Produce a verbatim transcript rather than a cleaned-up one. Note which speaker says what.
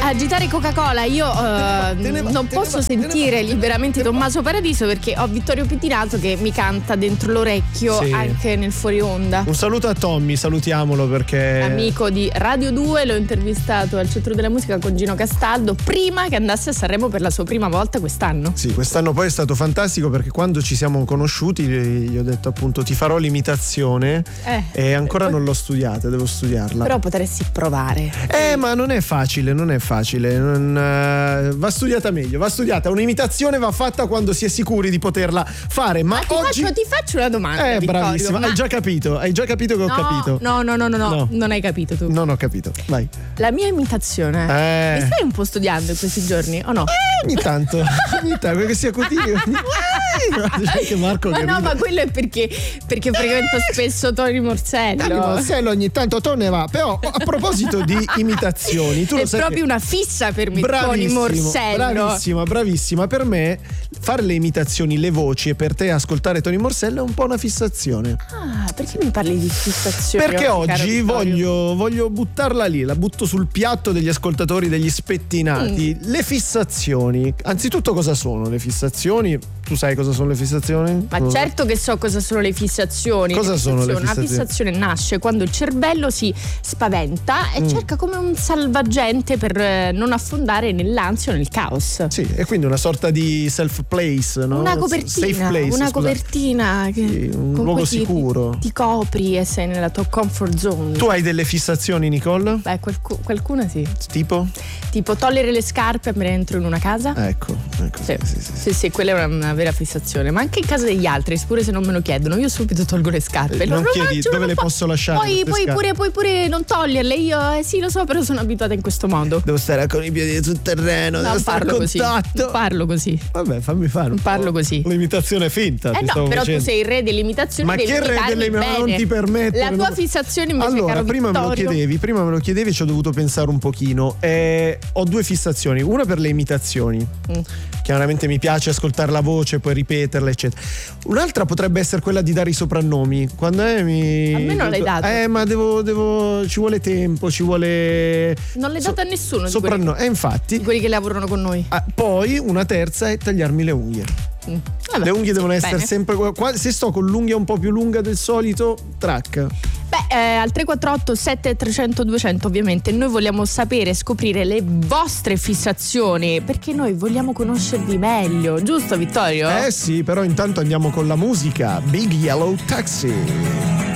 Speaker 1: agitare Coca-Cola, io uh,
Speaker 2: va,
Speaker 1: non posso
Speaker 2: va,
Speaker 1: sentire
Speaker 2: va,
Speaker 1: liberamente Tommaso Paradiso perché ho Vittorio Pittinato che mi canta dentro l'orecchio, sì, anche nel fuori onda.
Speaker 2: Un saluto a Tommy, salutiamolo perché
Speaker 1: amico di Radio due, l'ho intervistato al Centro della Musica con Gino Castaldo prima che andasse a Sanremo per la sua prima volta quest'anno.
Speaker 2: Sì, quest'anno poi è stato fantastico perché quando ci siamo conosciuti gli ho detto appunto ti farò l'imitazione eh, e ancora poi non l'ho studiata, devo studiarla.
Speaker 1: Però potresti provare.
Speaker 2: Eh, ma non è facile, non è facile. Non, uh, va studiata meglio, va studiata. Un'imitazione va fatta quando si è sicuri di poterla fare. Ma, ma ti,
Speaker 1: oggi... faccio, ti faccio una domanda.
Speaker 2: Eh,
Speaker 1: Vittorio,
Speaker 2: bravissima.
Speaker 1: ma...
Speaker 2: Hai già capito, hai già capito che
Speaker 1: no,
Speaker 2: ho capito.
Speaker 1: No, no, no, no, no, non hai capito tu.
Speaker 2: Non ho capito. Vai.
Speaker 1: La mia imitazione.
Speaker 2: Eh.
Speaker 1: Mi stai un po' studiando in questi giorni o no?
Speaker 2: Eh, ogni tanto, ogni tanto, che sia così. Anche Marco
Speaker 1: ma
Speaker 2: che
Speaker 1: no,
Speaker 2: ride.
Speaker 1: ma quello è perché perché frequento spesso Tony Morsello.
Speaker 2: Tony Morsello ogni tanto torna. Però a proposito di imitazioni, tu
Speaker 1: è
Speaker 2: lo sai
Speaker 1: proprio
Speaker 2: che...
Speaker 1: una fissa per me, Tony Morsello.
Speaker 2: Bravissima, bravissima. Per me fare le imitazioni, le voci, e per te ascoltare Tony Morsello è un po' una fissazione.
Speaker 1: Ah, perché mi parli di fissazione?
Speaker 2: Perché oggi voglio,
Speaker 1: Vittorio?
Speaker 2: voglio buttarla lì, la butto sul piatto degli ascoltatori, degli spettinati. Mm. Le fissazioni. Anzitutto cosa sono le fissazioni? Tu sai cosa sono le fissazioni?
Speaker 1: Ma
Speaker 2: cosa?
Speaker 1: Certo che so cosa sono le fissazioni.
Speaker 2: Cosa
Speaker 1: le
Speaker 2: sono le
Speaker 1: fissazioni?
Speaker 2: fissazioni?
Speaker 1: Una fissazione nasce quando il cervello si spaventa e mm. cerca come un salvagente per non affondare nell'ansia o nel caos.
Speaker 2: Sì, e quindi una sorta di self place, no?
Speaker 1: Una copertina,
Speaker 2: Safe place,
Speaker 1: una
Speaker 2: scusate.
Speaker 1: copertina che
Speaker 2: sì, un
Speaker 1: con
Speaker 2: luogo
Speaker 1: cui
Speaker 2: sicuro.
Speaker 1: Ti, ti copri e sei nella tua comfort zone.
Speaker 2: Tu hai delle fissazioni, Nicole?
Speaker 1: Beh, qualcu- qualcuna sì.
Speaker 2: Tipo?
Speaker 1: Tipo togliere le scarpe appena entro in una casa.
Speaker 2: Ecco, ecco.
Speaker 1: Sì,
Speaker 2: sì, sì, sì.
Speaker 1: sì, sì, quella è una, una vera fissazione. Ma anche in casa degli altri, pure se non me lo chiedono, io subito tolgo le scarpe.
Speaker 2: Eh, non, non chiedi
Speaker 1: mangio,
Speaker 2: dove
Speaker 1: non
Speaker 2: le
Speaker 1: po-
Speaker 2: posso lasciare.
Speaker 1: Poi, poi pure, puoi pure non toglierle. Io eh, sì, lo so, però sono abituata in questo modo.
Speaker 2: Devo stare con i piedi sul terreno,
Speaker 1: no,
Speaker 2: devo stare a contatto.
Speaker 1: Non parlo così.
Speaker 2: Vabbè, fammi fare.
Speaker 1: Non parlo così.
Speaker 2: L'imitazione finta.
Speaker 1: Eh no, però
Speaker 2: facendo.
Speaker 1: tu sei il re dell'imitazione.
Speaker 2: Ma che re dell'imitazione? Non ti permettere.
Speaker 1: La tua fissazione invece,
Speaker 2: allora,
Speaker 1: caro
Speaker 2: prima
Speaker 1: Vittorio.
Speaker 2: me lo chiedevi, prima me lo chiedevi, ci ho dovuto pensare un pochino. Eh, ho due fissazioni, una per le imitazioni. Mm. Chiaramente mi piace ascoltare la voce, poi ripeterla, eccetera. Un'altra potrebbe essere quella di dare i soprannomi. Quando è mi.
Speaker 1: A me non l'hai dato.
Speaker 2: Eh, ma devo, devo. Ci vuole tempo, ci vuole.
Speaker 1: Non l'hai so, dato a nessuno.
Speaker 2: Soprannomi.
Speaker 1: Di quelli,
Speaker 2: eh, infatti.
Speaker 1: Di quelli che lavorano con noi.
Speaker 2: Ah, poi una terza è tagliarmi le unghie.
Speaker 1: Mm. Vabbè,
Speaker 2: le unghie
Speaker 1: sì,
Speaker 2: devono
Speaker 1: bene.
Speaker 2: essere sempre. Se sto con l'unghia un po' più lunga del solito, track.
Speaker 1: Beh, eh, al tre quattro otto sette trecento duecento ovviamente noi vogliamo sapere, scoprire le vostre fissazioni, perché noi vogliamo conoscervi meglio, giusto Vittorio?
Speaker 2: Eh sì, però intanto andiamo con la musica. Big Yellow Taxi.